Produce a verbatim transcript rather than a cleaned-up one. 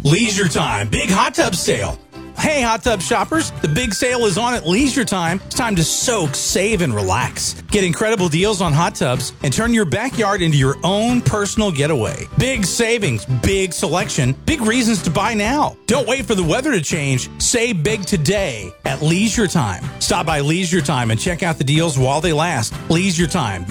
Leisure Time, big hot tub sale. Hey, hot tub shoppers, the big sale is on at Leisure Time. It's time to soak, save, and relax. Get incredible deals on hot tubs and turn your backyard into your own personal getaway. Big savings, big selection, big reasons to buy now. Don't wait for the weather to change. Save big today at Leisure Time. Stop by Leisure Time and check out the deals while they last. Leisure Time.